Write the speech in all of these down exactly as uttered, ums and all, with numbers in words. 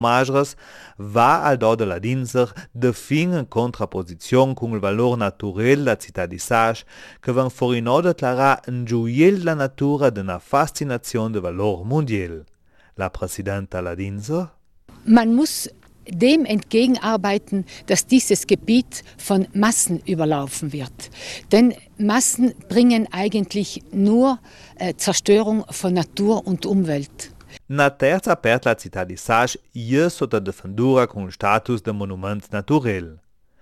Magres va al do de la dinser de fin en contraposizione con il valore naturale della città di Sage, che van forino declara un gioiel della natura de una fascinazione de valore mondiale. La Presidenta la Dinser: Man muss dem entgegenarbeiten, dass dieses Gebiet von Massen überlaufen wird. Denn Massen bringen eigentlich nur äh, Zerstörung von Natur und Umwelt. Na terza aperta la città di Sage è sotto difendura con il status de monument naturel.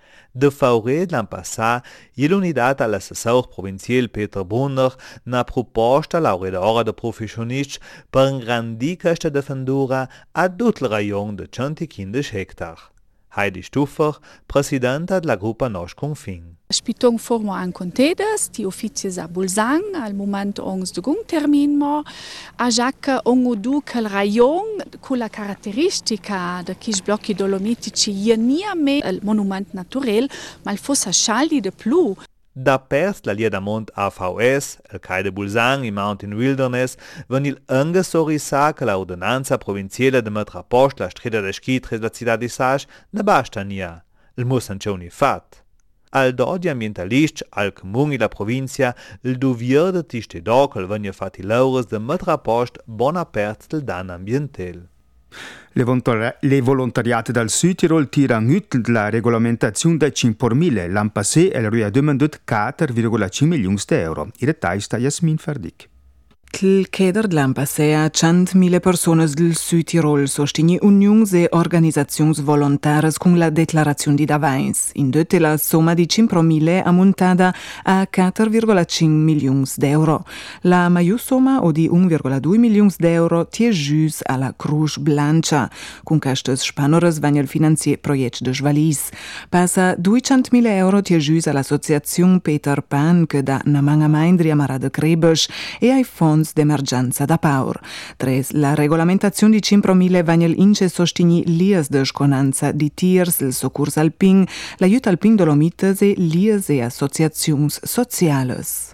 De faure l'an passà, l'unità all'assessor provinciale Peter Brunner na proposta laureadora de professionisti per ingrandire questa difendura a tutto il rayon de centoquindici hectare. Heidi Stuffer, presidenta della gruppa Nos Confin. Spitung formo an contedas, ti officies a Bulzang, al moment ongs de gung termin mo, a Jacques ongo du quel rayon, cu la caratteristica de quis blocchi dolomitici ie nia me il monument naturel, mal fossa scialdi de plu. Da pers la lia da Mont A V S, el Cai de Bulzang i Mountain Wilderness, van il anche sorrisa che la ordinanza provinciale de metra post la strada de schi tres la città di Sage ne basta nia. Il muss ancioni fat. Al dodi ambientalisti, al comune e la provincia, il dovere de tiste doc al venia fatti laures de metra post bon apert del dan ambiental. Le, volontar- le volontariate dal Südtirol tirano ut la regolamentazione da cinque per mille. L'anno passé el lui ha demandat quattro virgola cinque milioni di euro. I dettagli sta Jasmin Fardic. Il cheder dell'anno passé a centomila persone del Südtirol sostegni unions e organizzazioni volontarie con la declarazione di Davins. In tutte la somma di cinque mila ammontata a quattro virgola cinque milioni di euro. La maggior somma o di uno virgola due milioni di euro tie gius alla Cruz Blanca. Con queste spanores vanno il finanziare progetto de Jvalis. Passa duecentomila euro tie gius all'associazione Peter Pan che da Namanga Maindri a Mara de Krebesch e ai fondi d'emergenza da Paur. Tres, la regolamentazione di cinque mila vanno ince sostegni lias de sconanza di tiers, il soccurs alpin, l'aiuto alpin dolomites e lias e associazioni sociales.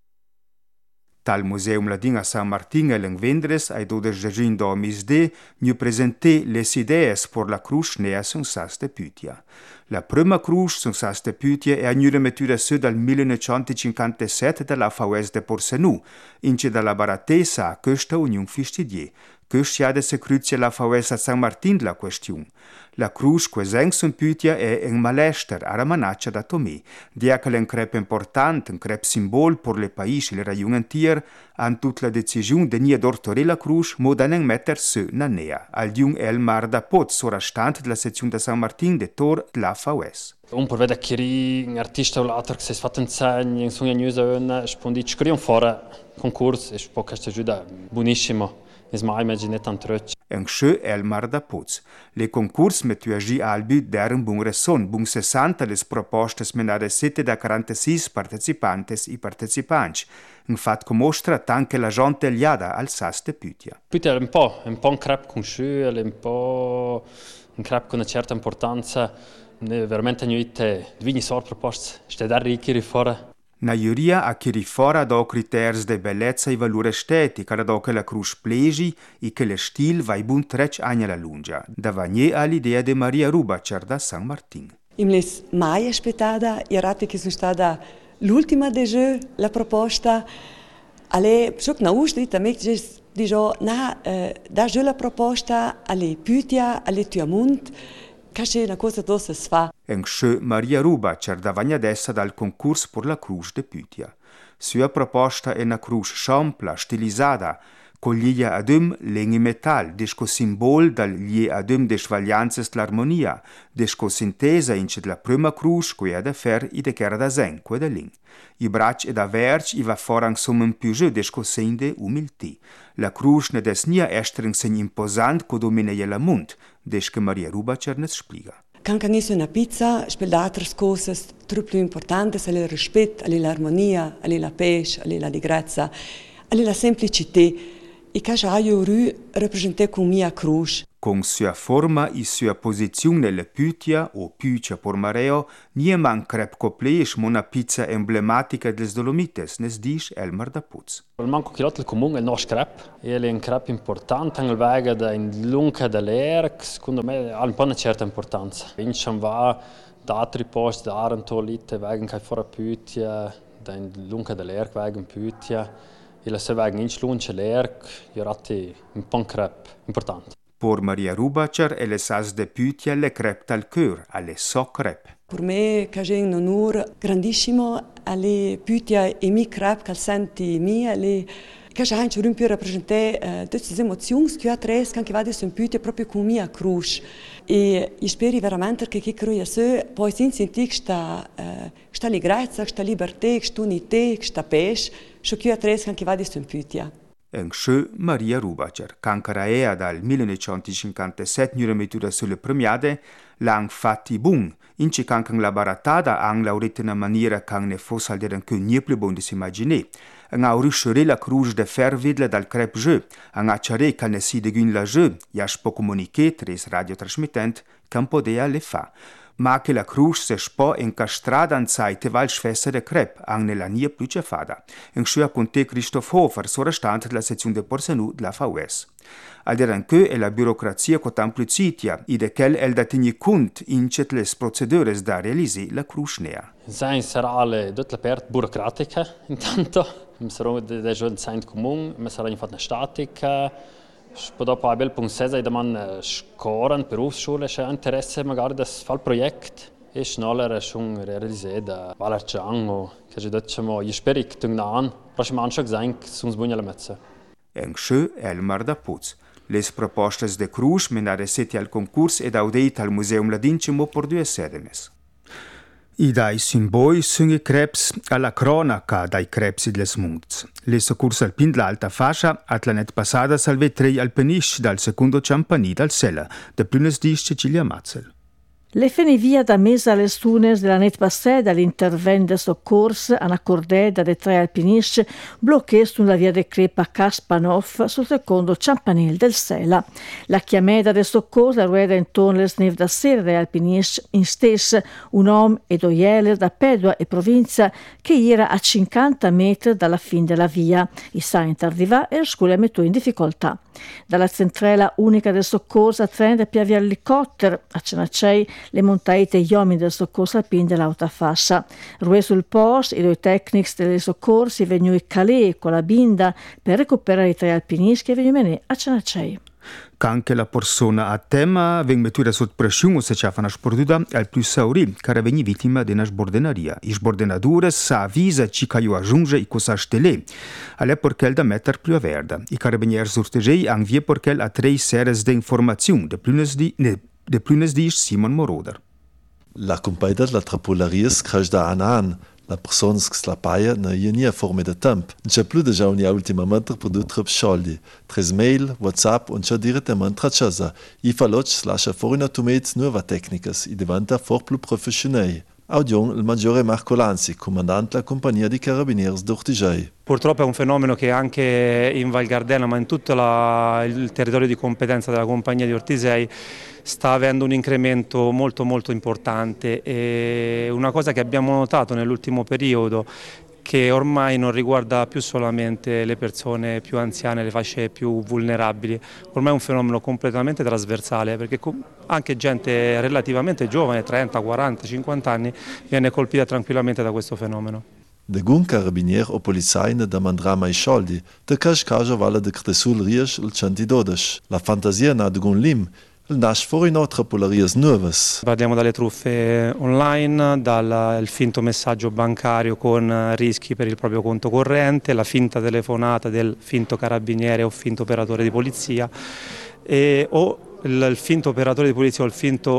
Tal Museum Ladin a San Martin e l'Engvendres ai dodici giugno duemiladodici ñu presenté les idees por la Cruz nea son saste Pütia. La prima Cruz son saste Pütia è agnuda mettuda su dal millenovecentocinquantasette dalla F A U S de Porsenou, ince dalla baratesa a questa union fistidier. Questa de se crucia la F A U S a San Martin la question. La Cruz quezeng son Pütia è un malester a Ramanaccia da Tomé, dia che l'un crep important, un crep simbol por le país e le rayon entier, an tut la decisione de nia d'ortore la Cruz modanen metter su na nea, al diun el mar da pot, sorastant de la sezione da San Martin de Tor de la F A U S. Un per vedere che un artista o l'altro che si è fatto un segno, in sogna news, spondi, ci scrivono fuori concorso e può questa aiuta buonissimo. Es mai immagine tanto rötsch. En schö el mar da Puz. Le concurs met agi albi deren bun reson, bun sessanta les propostes menade sette da quarantasei partecipantes i partecipanti. Un fat che mostra anche la gente liada al saste Pütia. Pütia è un po', è un po' un crep conosciuto, è un po' un crep con una certa importanza. Veramente niente, vigni sor proposte, ste da ricchi fuori. Na giuria a chi rifora do criteri de bellezza e valore estetica, do che la Cruz plegi e che le stil vai bun trec anni alla lunga. Da vagné all'idea de Maria Rubacher da San Martin. Im les mai aspettata, i rati che sono stata l'ultima de jeu, la proposta, alle sok na ustrita me dijo na da jeu la proposta alle Pütia, alle Tuamunt. C'è una cosa che si fa. En schö Maria Rubacher da vagnadessa dal concurs per la Cruz de Pütia. Sua proposta è una cruz sciampla, stilizzata, con gli adum legni metal, desco simbol dal gli adum de svalianzas l'armonia, desco sintesa ince la prima cruz que ha da fer i de chera da zen, que da ling. I brac e da verci i va forang sommen più desco segn de umilti. La cruz ne des nia estren segn imposant co domine la munt, desco Maria Rubacher ne spiega. Quand kann ich so una pizza, spielt altre cose troppo più importanti, alle il rispetto, alle l'armonia, alle la pace, alle la allegrezza, alle la semplicità. E che io ru rappresentare con mia cruz. con sua forma e sua posizione nella Pythia o Pythia por Mareo, niemand crep copleisch una pizza emblematica des Dolomites, nes disch Elmar da Putz. Il manco chilot il comune è il nostro crep, e è un crep importante, anche il vega da in lunga dell'erc, secondo me ha un po' una certa importanza. Vinciam va da altri posti, da Arentolite, vegen che fuori Pythia, da in lunga dell'erc vegen Pythia, e la se vegen in lunga l'erc, io un po' un crep importante. Por Maria Rubacher e le sas de Pythia le crep tal cœur, alle so crep. Per me è un onore grandissimo alle Pythia e mi crep che senti mi alle che c'è anche un po' rappresentare uh, tutte queste emozioni che ho tre che vado in Pythia proprio con mia croce e io spero veramente che chi crede a sé poi si senti questa uh, questa leggerezza, questa libertà, questa unità, questa pace che ho tre che vado in Pythia. En sjö Maria Rubacher, cancera ea dal millenovecentocinquantasette nuremetura sulle premiade, lang fatti bun, inci cancan la baratada ang laurita na maniera can ne fosse al deren che nie più bon de s'imaginer. Ang au riuscire la cruce de fervidla dal crep jeu, ang acciare can ne si de gun la jeu, iasch po comunique tres radiotrasmittent, can podea le fa. Ma che la cruce se spo incastrada in Zeit val schwester de crep, ang nella nia pluce fada. En sjö conte Christoph Hofer, sorrestante della sezione de Porsenu della F U S. Al deran che è la burocrazia cotam plucitia, i de quel el da tigni cunt incet les procedures da realiser la cruce nea. Sein sarà le due perte burocratica, intanto, mi sarò de giorni in comune, mi sarà infatti una statica, poi dopo a bel punto sei da man scoran Berufsschule c'è interesse magari da fare il progetto e schneller schon realisiert da Valerciang o che ci diciamo io spero che tu nan prossimo anno schon sein sonst buona la mezza. En sjö Elmar da Putz. Les propostas de Cruz menare seti al concurs ed audeit al Museum Ladincimo por due sedemes. I dai simboi sunge Krebs alla cronaca dai Krebs des Munds. Le soccorso alpin dell'alta fascia atlanet passata salve tre alpinisti dal secondo Ciampani dal Sella, de plunes di Cecilia Mazzel. Le fenivia da mesa alle stunes della net passè dall'intervento de soccors an accordeda de tre alpinisti blocchè sulla via de Crepa Kaspanov sul secondo Ciampanil del Sela. La chiamata de soccors la rueda intorno alle snev da sera de alpinisti in stessa un uomo e due jeler da Padua e provincia che era a cinquanta metri dalla fine della via. I sa intardivà e la scuola mettò in difficoltà. Dalla centrala unica del soccorso a trenta piavi elicottero a Cenacei le montaite e gli uomini del soccorso alpin dell'auta fascia. Rue sul posto i due tecnici dei soccorsi vengono in Calais con la binda per recuperare i tre alpinisti che vengono a Cenacei. Anche la persona a tema veng mettura sotto pressione se c'è una sportuda al più sauri, che veni vittima di una sbordenaria. I sbordenadure sa avvisa ci che io aggiunge i cosa stelle. Alle porchel da metter più a verda. I carabinieri sortegei han via porchel a tre series de informazioni de plunes di ne, de plunes di Simon Moroder. La compagnia della trapolaries creix da an an. La persona che slapaia na ienia forme de temp. Non c'è più deja unia ultimamente per due tre soldi. Tres mail, WhatsApp und c'è direttamente a casa. I falloc lascia fuori automatisch nuova tecnicas e diventa for più professionale. Audion il maggiore Marco Lanzi, comandante della compagnia di carabinieri d'Ortigiai. Purtroppo è un fenomeno che anche in Val Gardena, ma in tutto la, il territorio di competenza della compagnia di Ortisei, sta avendo un incremento molto molto importante. E una cosa che abbiamo notato nell'ultimo periodo, che ormai non riguarda più solamente le persone più anziane, le fasce più vulnerabili, ormai è un fenomeno completamente trasversale, perché anche gente relativamente giovane, trenta, quaranta, cinquanta anni, viene colpita tranquillamente da questo fenomeno. De gun carabinier o polizaine da mandra mai soldi, de cash caja vale de cresul rieš il centododici. La fantasia na de gun lim, il nasce fuori inoltre polarias nuovas. Parliamo dalle truffe online, dal il finto messaggio bancario con rischi per il proprio conto corrente, la finta telefonata del finto carabiniere o finto operatore di polizia e, o il, il finto operatore di polizia o il finto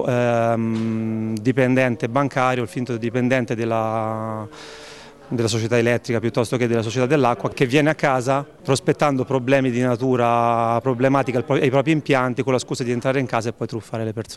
ehm, dipendente bancario, il finto dipendente della della società elettrica piuttosto che della società dell'acqua, che viene a casa prospettando problemi di natura problematica ai propri impianti con la scusa di entrare in casa e poi truffare le persone.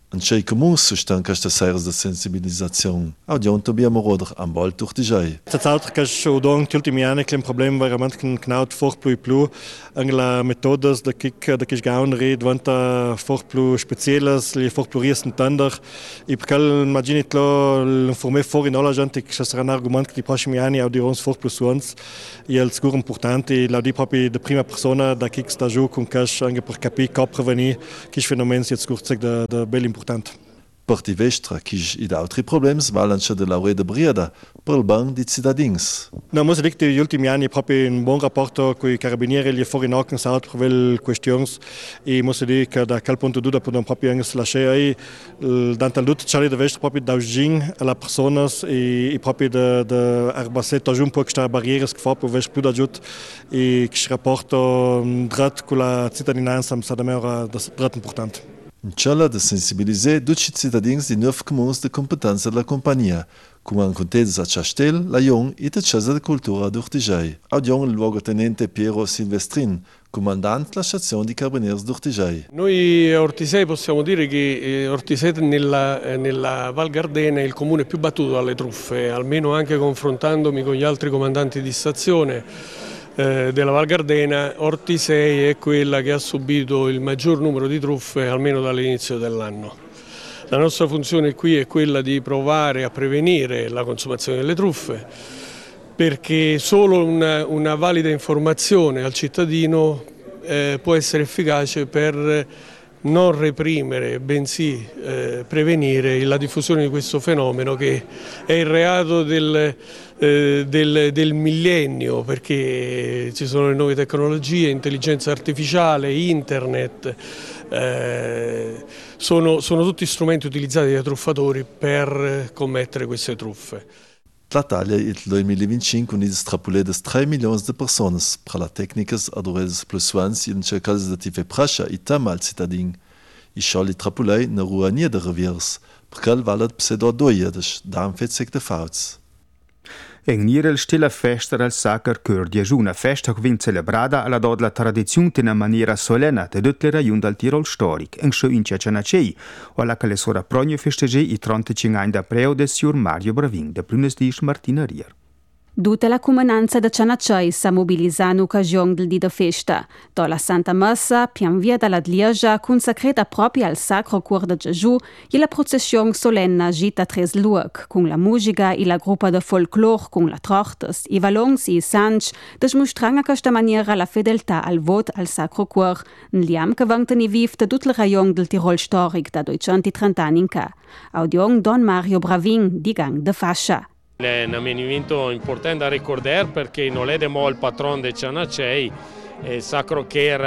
Un cei comuns sustan questa series de sensibilisazione. Audion dobbiamo roder am bal durch die Jai. Tatsächlich ist schon da die ultimi anni ein Problem veramente genau fort plus plus. Anche la metodas da kick da kick gaun red vanta fort plus speciales, li fort plus riesen tender. I perché immagini tlo l'informer for in alla gente che sarà un argomento che i prossimi anni audirons fort plus suons. E è sicuro importante la di proprio da prima persona da kick sta giù con cash anche per capire come prevenire che fenomeni jetzt kurz da da bel importante. Per die Vestra, kis id altri problems valancha de laure de briada, per il ban di cittadins. No, muss ich die ultimi anni proprio un buon rapporto con i carabinieri li fuori in saut per vel questions e muss ich che da quel punto duda per non proprio anche lasciare ai danta lut Charlie de Vestra proprio da jing alla personas e e proprio de de arbacetto giun po sta barrieres che fa per ves più da giut e che rapporto drat con la cittadinanza am sa da mera das drat importante. In cella de sensibiliser tutti i cittadini di nuovi comuni di competenza della compagnia, come an contedes a Chastel, la Jong e la Casa di Cultura d'Urtigei. Audiamo il luogotenente Piero Silvestrin, comandante della stazione di Carabinieri d'Urtigei. Noi a Ortisei possiamo dire che Ortisei nella, nella Val Gardena è il comune più battuto dalle truffe, almeno anche confrontandomi con gli altri comandanti di stazione della Val Gardena. Ortisei è quella che ha subito il maggior numero di truffe almeno dall'inizio dell'anno. La nostra funzione qui è quella di provare a prevenire la consumazione delle truffe, perché solo una, una valida informazione al cittadino eh, può essere efficace per non reprimere, bensì eh, prevenire la diffusione di questo fenomeno che è il reato del, eh, del, del millennio, perché ci sono le nuove tecnologie, intelligenza artificiale, internet, eh, sono, sono tutti strumenti utilizzati dai truffatori per commettere queste truffe. L'Italia il duemilaventicinque unì strapuledes tre milioni di persone per la tecnica adoredes plus suans in cercales de tife prascia i tema al cittadin. I scioli trapulei ne rua nie de reviers, perché il valet psedo doiedes, da un fetzec de fauts. En Nierel stilla festa al Sacre Cœur di Gesù, una festa che viene celebrata alla dot la tradizione in una maniera solenne de tutte le regioni del Tirol storic, en scio in Ciacianacei, o alla che le sora progne festegge i trentacinque anni da preo del signor Mario Bravin, de plunes dis Martina Rier. Tutta la comunanza de Cianacei s'ha mobilizzata in occasione del dì de festa. Da la Santa Messa, pian via dalla Lieja, consacrata proprio al Sacro Cuor de Gesù, e la processione solenne gita tres luoc, con la musica e la gruppa de folklore con la trortes, i valons e i sanci, dimostrando a questa maniera la fedeltà al voto al Sacro Cuor, un liam che vantani viv de tutto il rayon del Tirol storic da duecentotrenta anni in ca. Audion Don Mario Bravin, di gang de fascia. È un avvenimento importante da ricordare perché non è il patron di Cianacei, il Sacro Cœur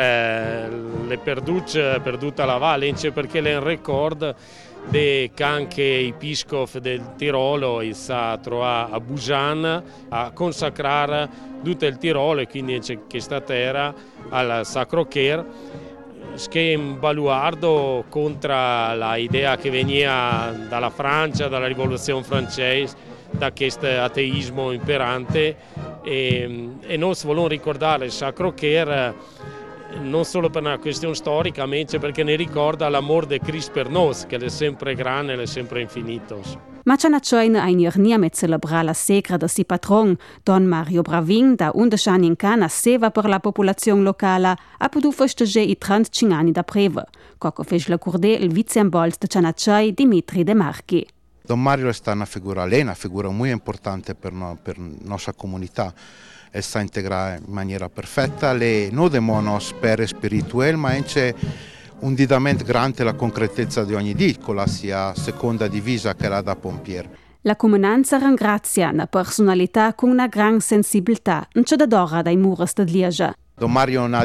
le perduce per tutta la valle, perché è un ricordo che anche i piscof del Tirolo si trova a Busan a consacrare tutto il Tirolo e quindi questa terra al Sacro Cœur, che è un baluardo contro l'idea che veniva dalla Francia, dalla rivoluzione francese, da questo ateismo imperante e, e noi vogliamo ricordare il Sacro Cœur non solo per una questione storica, ma anche perché ne ricorda l'amore di Cristo per noi, che è sempre grande e sempre infinito. Ma Cianacei ne ein ihr nie met celebrar la secra de si patron, Don Mario Bravin, da undici anni in cana seva per la popolazione locale, ha potuto festeggiare i trentacinque anni da preve. Coco fece la curde il viceambols de Cianacei, Dimitri De Marchi. Don Mario è una figura lei, una figura molto importante per, no, per la nostra comunità e sta integrata in maniera perfetta. Le non demono spere spirituali, ma anche un didamento grande la concretezza di ogni dì, con la sia seconda divisa che la da pompier. La comunanza ringrazia una personalità con una gran sensibilità, non c'è da dora dai muros di Lieja. Don Mario ha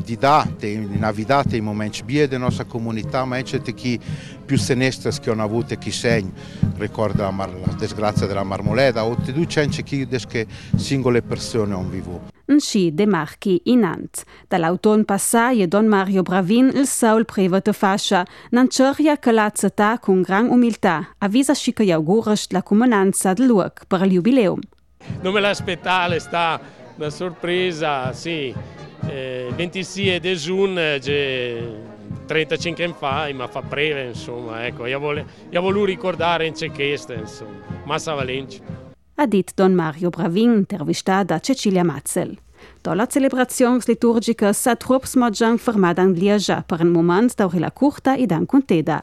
dato i momenti bie della nostra comunità, ma anche di chi più senestri che hanno avuto e chi segni, ricorda la, la disgrazia della Marmoleda, o di c'è anche chi che singole persone hanno vivuto. Un sci De Marchi in Ant. Dall'autunno passato Don Mario Bravin il Saul preva de fascia, non cerca che la città con gran umiltà avvisa che gli auguri la comunanza del luogo per il jubileum. Non me l'aspettavo, è stata una sorpresa, sì. Eh, ventisei di giugno trentacinque anni fa, ma fa breve, insomma, ecco, io volevo vole, ricordare in questa, insomma, Massa Valenci. Ha dit Don Mario Bravin, intervistato da Cecilia Mazzel. Dola celebrazioni liturgiche sa trops maggiang fermata in Lieja per un moment dauri la curta ed an conteda.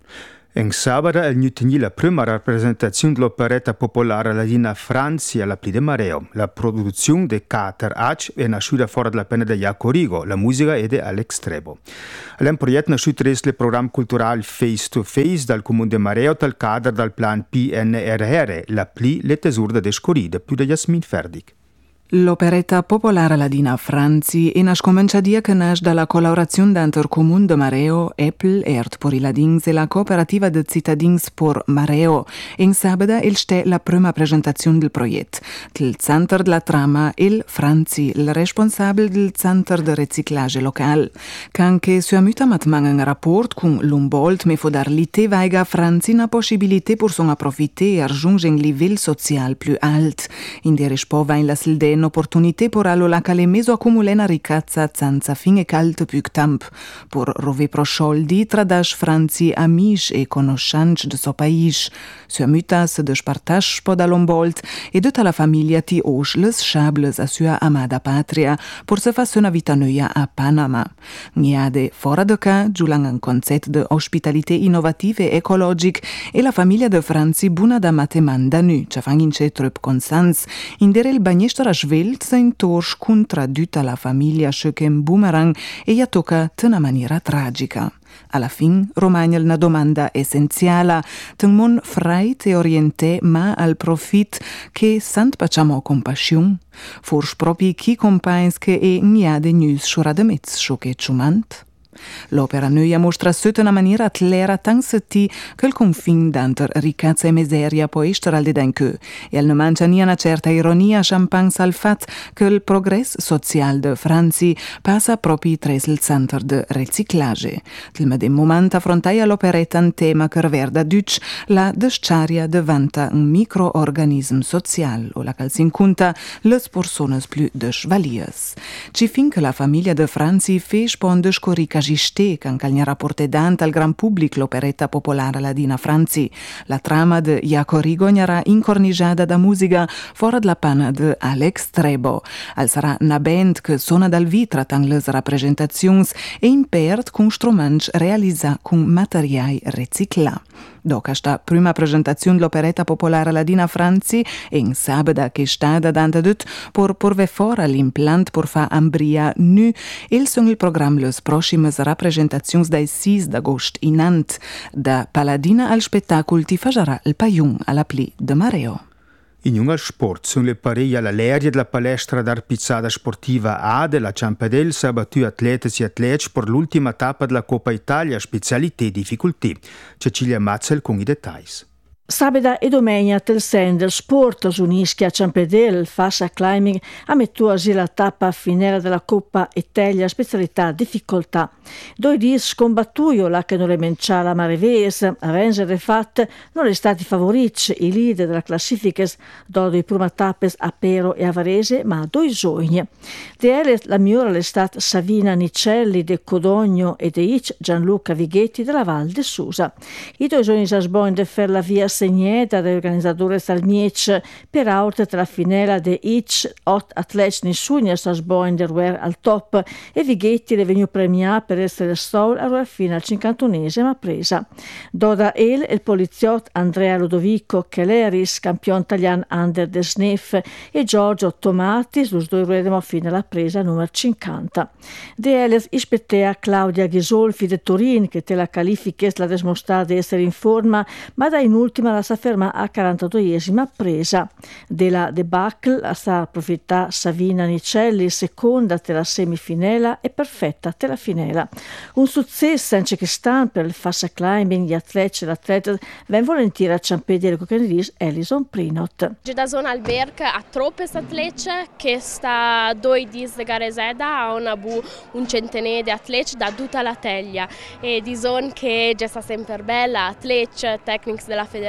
En sabato è venuta la prima rappresentazione dell'operetta popolare ladina Franzi alla Pli de Mareo. La produzione di Cater H è nasciuta fuori dalla penna di Jaco Rigo, la musica è di Alex Trebo. È un progetto nasciuto il programma culturale Face to Face dal Comune di Mareo dal cadre del plan P N R R, la Pli le tesurde de Scoride, più di Jasmin Ferdig. L'operetta popolare ladina Franzi è nascomincia dia che nasce dalla collaborazione d'anter Comune de Mareo, Apple, Ert por i Ladins e la cooperativa de cittadins por Mareo. In sabato il ste la prima presentazione del progetto. Il centro della trama il Franzi, il responsabile del centro de riciclage locale. Canche sua muta matman in rapport con l'Umboldt me fo dar lite vaiga Franzi na possibilità per son approfitter e raggiungere un livello sociale più alto. In der rispo in la silde un'opportunità per allo locale meso accumulare una ricazza senza fine caldo più tempo, per rove pro soldi tradash Franzi amici e conoscenze del suo paese. Sua muta se despartash po dall'Umboldt e tutta la famiglia ti osch les schables a sua amada patria per se fare una vita nuova a Panama. Niade fora de ca, giulang un concetto di ospitalità innovativa e ecologica e la famiglia de Franzi buna da matemanda nu, ci fanno in c'è troppo consens, in der il bagnestra Welt sein Torsch contraddutta la famiglia Schöchem Boomerang e ja tocca in una maniera tragica. Alla fin romagna una domanda essenziale, ten mon freit e orienté ma al profit che sant facciamo compassion, forse proprio chi compagns che e niade news schura de metz scho che ciumant. L'opera nuova mostra sotto una maniera clara tan setti che il confine d'anter ricazza e miseria può essere al dedanche e al non mangia ni una certa ironia champagne al fatto che il progresso sociale de Franzi passa proprio tra il centro de riciclage. Nel medesimo momento affrontai all'operetta un tema che riverde Dutch la desciaria diventa un microorganismo sociale o la cal si inconta le persone più desvalies. Ci fin che la famiglia de Franzi fece ponde scorica Giste, che anche rapporte dante al gran pubblico l'operetta popolare ladina Franzi. La trama di Jaco Rigo sarà incorniciata da musica fuori dalla panna di Alex Trebo. Al sarà una band che suona dal vitra tan le rappresentazioni e impert con strumenti realizzati con materiali riciclati. Dopo questa prima presentazione dell'operetta popolare ladina Franzi, in sabato che sta da dante dut per porve fuori l'implant per fa ambria nu, il sono il programma le prossime rappresentazioni dai sei d'agosto in Nantes. Da Paladina al spettacolo ti farà il paiun alla Pli de Mareo. In un sport sono le pariglie alla Leria della palestra d'arpizzata sportiva A della Ciampedel si battuto atleti e atleti per l'ultima tappa della Coppa Italia specialità e difficoltà. Cecilia Mazzel con i dettagli. Sabato e domenica del Sender Sport unisce a Ciampedel, Fassa Climbing, a mettuasi la tappa finale della Coppa Italia specialità difficoltà. Due dis combattuio la che non le menciala Marevese, a Venere fatte non è stati favoriti i leader della classifica dopo le prime tappe a Pero e a Varese, ma a due sogni. De elle la migliore è stata Savina Nicelli de Codogno e de Ic Gianluca Vighetti della Val de Susa. I due sogni sasboin de fer la via segnata dall'organizzatore Salmiec per auto tra la finale de Ic ot atleti nessuno sasboin der wer al top e Vighetti le venu premiato per essere sol a fino al cinquantunesima presa. Doda el il poliziotto Andrea Ludovico Kelleris, campione italiano under de Snef, e Giorgio Tomatis, los due ruedemo fino alla presa numero cinquanta. De eles ispettea Claudia Ghisolfi de Turin, che te la qualifica la desmostrata di essere in forma, ma da in ultima la sa ferma a quarantaduesima presa. Della debacle la sa approfittà Savina Nicelli, seconda te la semifinela e perfetta te la finela. Un successo anche che sta per il Fassa Climbing, gli atleti e l'atleta ven volentieri a Ciampedel con candidato Elison Prinot. Da zona alberg a troppe atleti che sta due dis de gareseda a una bu un centinaio di atleti da tutta la teglia e di zona che già sta sempre bella atleti tecnici della federazione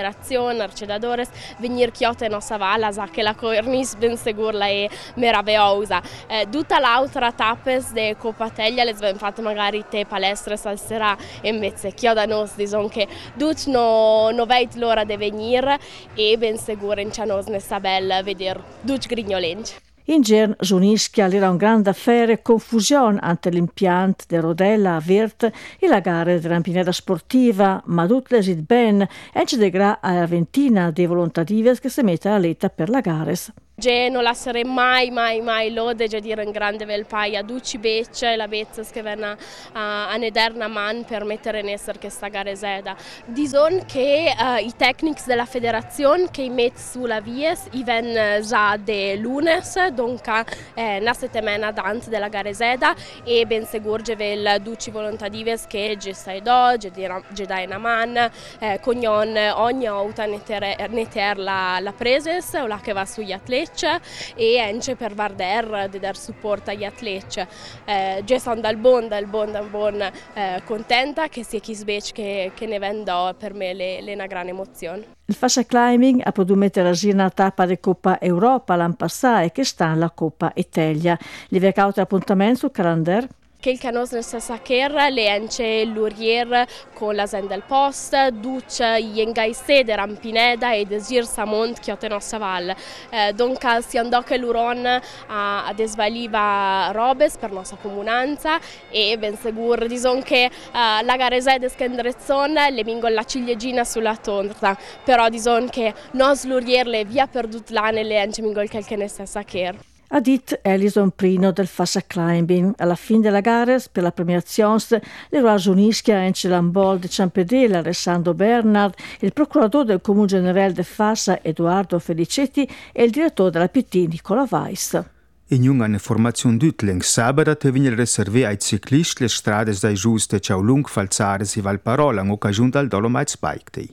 federazione, arcedadores, venire chiote nostra valla, sa che la cornice ben sicura è meravigliosa. Eh, tutta l'altra tapes de Coppa Teglia le abbiamo fatte magari te palestre salsera e invece chioda nos, diciamo che tutti no, no veit l'ora di venire e ben sicuro in nos ne sta bella vedere tutti grignolenti. In Gern Giunischia era un grande affare e confusione ante l'impianto de Rodella a Virt e la gara di rampinera sportiva, ma tutte le sit ben, e c'è de gra a ventina di volontarives che si mette a letta per la gares. Ge non lascerei mai, mai, mai lode, già dire un grande bel paio a duci becce, la bezza che viene a, a nederna man per mettere in essere questa gareseda. Dison che uh, i tecnici della federazione che i met sulla vies, i ven già de lunes, dunque eh, una settimana d'anzi della gareseda e ben sicuro che vel duci volontadives che già stai do, già dai una man, eh, cognon ogni auta neter, neter la, la preses o la che va sugli atleti e anche per Varder di dar supporto agli atleti. Eh, già sono dal buon, dal buon, dal buon eh, contenta che sia chi sbec che, che ne vendo per me le, le una grande emozione. Il fascia climbing ha potuto mettere a una tappa di Coppa Europa l'anno passato e che sta alla Coppa Italia. Li vecchia altri appuntamenti sul calendario? Che il canos nel Sassacher, le ence l'Urier con la Zen del Post, Duc, Yengaise de Rampineda e Desir Samont Chiote Nostra Val. Eh, Dunque si andò che l'Uron a, a desvaliva robes per nostra comunanza e ben sicuro dison che uh, la garese de Scendrezzon le mingo la ciliegina sulla torta, però dison che nos l'Urier le via perdut l'ane le ence mingo il che nel Sassacher. Ha detto Alison Prino del Fascia Climbing. Alla fine della gara, per la premiazione, l'eroe Giunischia Ence Lambol de Ciampedella, Alessandro Bernard, il procuratore del Comune Generale de Fassa, Edoardo Felicetti, e il direttore della P T, Nicola Weiss. In una formazione d'Utling, sabato te viene riservata ai ciclisti le strade dai giuste Ciaulung, Falzares e Valparola in occasione del Dolomites Bike Day.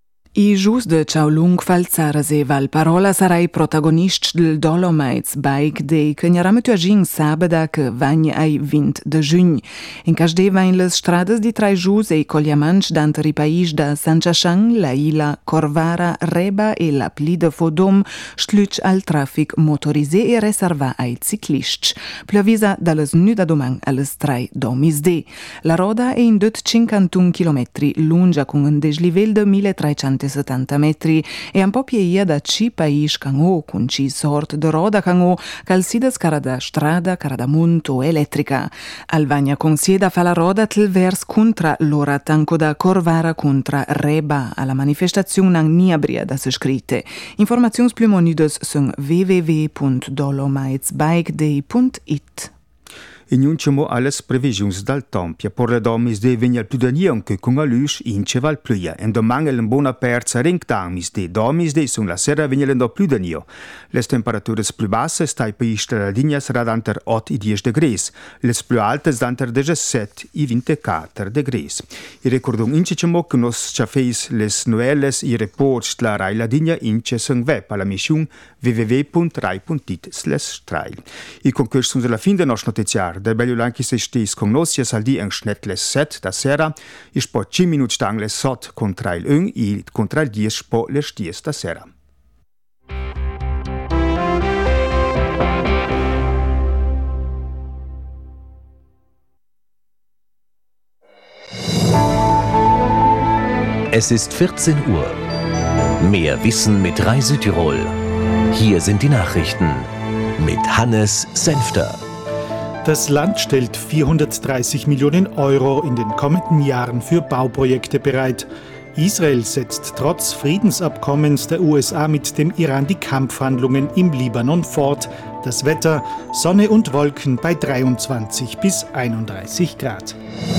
I gius de Ciaulung, Falzares e Valparola sarai protagonisti del Dolomites Bike Day che ne rametu agin sabada che vagna ai vinte de giugno. In casde vain les strades di trai gius e colliamanch d'anter i país da Sanchachang, la Ila, Corvara, Reba e la Pli de Fodom stluch al trafic motorisé e reserva ai ciclisti. Plövisa dalles nu da domang alles trai domisde. La roda è in dut cinquantuno chilometri lunga con un deslivel de milletrecentosettanta metri e un po' pieia da ci país canò con ci sort de roda canò cal sides cara da strada, cara da monto elettrica. Alvania consieda fa la roda tel vers contra l'ora tanco da Corvara contra Reba alla manifestazione ang niabria da se scritte. Informazions plus monudes sunt w w w punct dolomitesbikeday punct it. Enunciamo alles previsiuns dal tempia por le domis de vegna più da niente con a lus in ceval pluia en domang el bona perza ring damis de domis de sun la sera vegna lendo più da nio. Les temperaturas più basse stai país de la linea sarà danter otto e dieci degrees, les più alte danter diciassette e ventiquattro degrees. I ricordum incicemo che nos chafeis les noelles i reports la rai la linea ince sun web alla mission w w w punct rai punct it slash trail. I concursus della fin de nos notiziar der Bellulanchi se stis con nos sia saldi en schnetles set da sera, is po cinque minuti stangle sot contra il un e contra il dies po le sties da sera. Es ist vierzehn Uhr. Mehr Wissen mit Rai Südtirol. Hier sind die Nachrichten mit Hannes Senfter. Das Land stellt vierhundertdreißig Millionen Euro in den kommenden Jahren für Bauprojekte bereit. Israel setzt trotz Friedensabkommens der U S A mit dem Iran die Kampfhandlungen im Libanon fort. Das Wetter: Sonne und Wolken bei dreiundzwanzig bis einunddreißig Grad.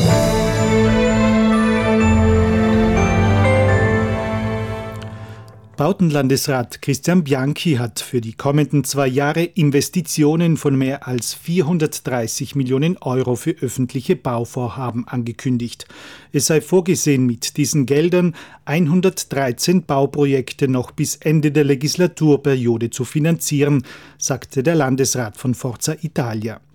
Bautenlandesrat Christian Bianchi hat für die kommenden zwei Jahre Investitionen von mehr als vierhundertdreißig Millionen Euro für öffentliche Bauvorhaben angekündigt. Es sei vorgesehen, mit diesen Geldern hundertdreizehn Bauprojekte noch bis Ende der Legislaturperiode zu finanzieren, sagte der Landesrat von Forza Italia.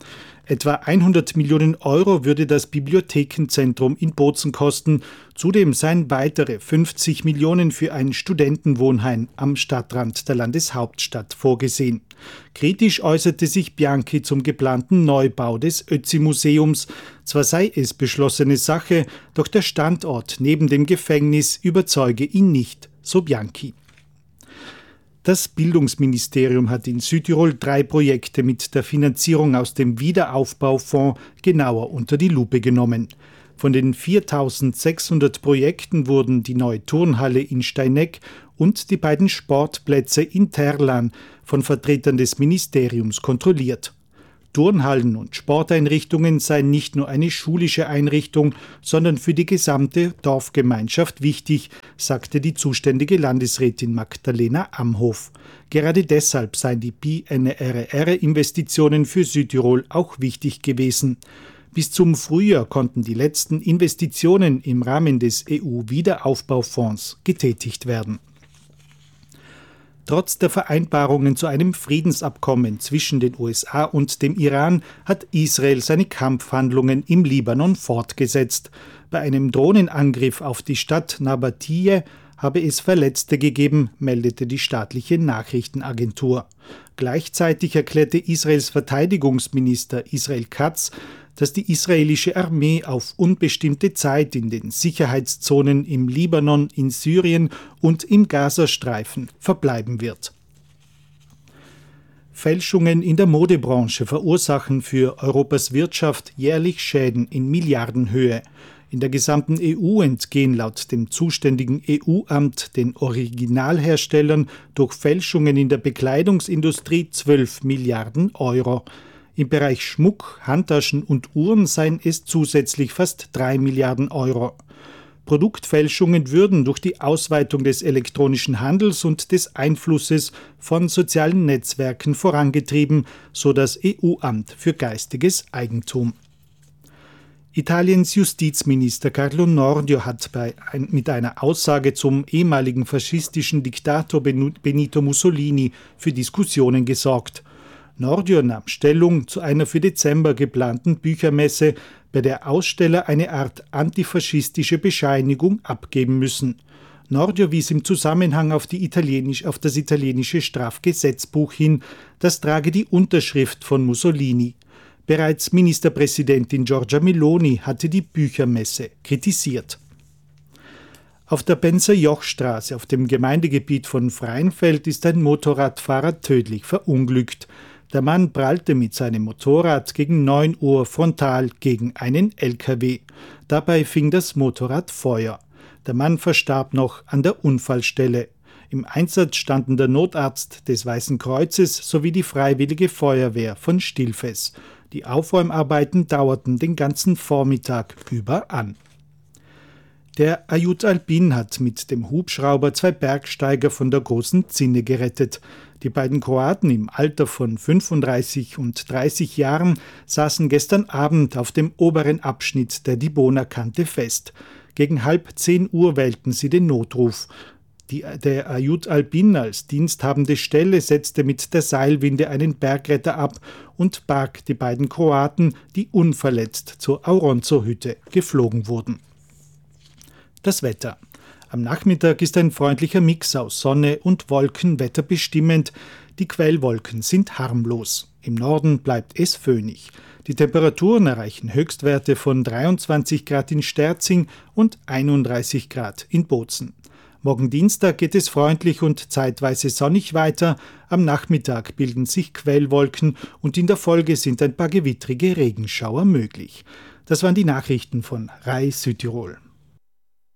Etwa hundert Millionen Euro würde das Bibliothekenzentrum in Bozen kosten. Zudem seien weitere fünfzig Millionen für ein Studentenwohnheim am Stadtrand der Landeshauptstadt vorgesehen. Kritisch äußerte sich Bianchi zum geplanten Neubau des Ötzi-Museums. Zwar sei es beschlossene Sache, doch der Standort neben dem Gefängnis überzeuge ihn nicht, so Bianchi. Das Bildungsministerium hat in Südtirol drei Projekte mit der Finanzierung aus dem Wiederaufbaufonds genauer unter die Lupe genommen. Von den viertausendsechshundert Projekten wurden die neue Turnhalle in Steineck und die beiden Sportplätze in Terlan von Vertretern des Ministeriums kontrolliert. Turnhallen und Sporteinrichtungen seien nicht nur eine schulische Einrichtung, sondern für die gesamte Dorfgemeinschaft wichtig, sagte die zuständige Landesrätin Magdalena Amhof. Gerade deshalb seien die B N R R-Investitionen für Südtirol auch wichtig gewesen. Bis zum Frühjahr konnten die letzten Investitionen im Rahmen des E U-Wiederaufbaufonds getätigt werden. Trotz der Vereinbarungen zu einem Friedensabkommen zwischen den U S A und dem Iran hat Israel seine Kampfhandlungen im Libanon fortgesetzt. Bei einem Drohnenangriff auf die Stadt Nabatiyeh habe es Verletzte gegeben, meldete die staatliche Nachrichtenagentur. Gleichzeitig erklärte Israels Verteidigungsminister Israel Katz, dass die israelische Armee auf unbestimmte Zeit in den Sicherheitszonen im Libanon, in Syrien und im Gazastreifen verbleiben wird. Fälschungen in der Modebranche verursachen für Europas Wirtschaft jährlich Schäden in Milliardenhöhe. In der gesamten E U entgehen laut dem zuständigen E U-Amt den Originalherstellern durch Fälschungen in der Bekleidungsindustrie zwölf Milliarden Euro. Im Bereich Schmuck, Handtaschen und Uhren seien es zusätzlich fast drei Milliarden Euro. Produktfälschungen würden durch die Ausweitung des elektronischen Handels und des Einflusses von sozialen Netzwerken vorangetrieben, so das E U-Amt für geistiges Eigentum. Italiens Justizminister Carlo Nordio hat bei ein, mit einer Aussage zum ehemaligen faschistischen Diktator Benito Mussolini für Diskussionen gesorgt. Nordio nahm Stellung zu einer für Dezember geplanten Büchermesse, bei der Aussteller eine Art antifaschistische Bescheinigung abgeben müssen. Nordio wies im Zusammenhang auf, die Italienisch, auf das italienische Strafgesetzbuch hin, das trage die Unterschrift von Mussolini. Bereits Ministerpräsidentin Giorgia Meloni hatte die Büchermesse kritisiert. Auf der Benzer-Joch-Straße auf dem Gemeindegebiet von Freienfeld ist ein Motorradfahrer tödlich verunglückt. Der Mann prallte mit seinem Motorrad gegen neun Uhr frontal gegen einen L K W. Dabei fing das Motorrad Feuer. Der Mann verstarb noch an der Unfallstelle. Im Einsatz standen der Notarzt des Weißen Kreuzes sowie die Freiwillige Feuerwehr von Stilfes. Die Aufräumarbeiten dauerten den ganzen Vormittag über an. Der Ayut Alpin hat mit dem Hubschrauber zwei Bergsteiger von der Großen Zinne gerettet. Die beiden Kroaten im Alter von fünfunddreißig und dreißig Jahren saßen gestern Abend auf dem oberen Abschnitt der Dibona-Kante fest. Gegen halb zehn Uhr wählten sie den Notruf. Die, der Ayut Alpin als diensthabende Stelle setzte mit der Seilwinde einen Bergretter ab und barg die beiden Kroaten, die unverletzt zur Auronzo-Hütte geflogen wurden. Das Wetter. Am Nachmittag ist ein freundlicher Mix aus Sonne und Wolkenwetter bestimmend. Die Quellwolken sind harmlos. Im Norden bleibt es föhnig. Die Temperaturen erreichen Höchstwerte von dreiundzwanzig Grad in Sterzing und einunddreißig Grad in Bozen. Morgen Dienstag geht es freundlich und zeitweise sonnig weiter. Am Nachmittag bilden sich Quellwolken und in der Folge sind ein paar gewittrige Regenschauer möglich. Das waren die Nachrichten von R A I Südtirol.